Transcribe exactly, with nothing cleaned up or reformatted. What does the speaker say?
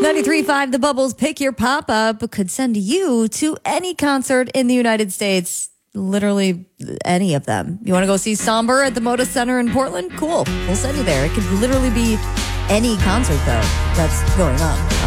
ninety-three point five The Bubbles Pick Your Pop-Up could send you to any concert in the United States. Literally any of them. You want to go see Somber at the Moda Center in Portland? Cool. We'll send you there. It could literally be any concert, though, that's going on.